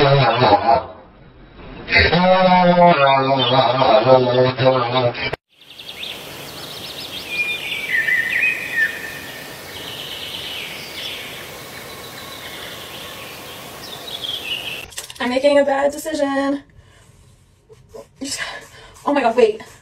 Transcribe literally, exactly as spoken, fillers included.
I'm making a bad decision. Oh my god, wait.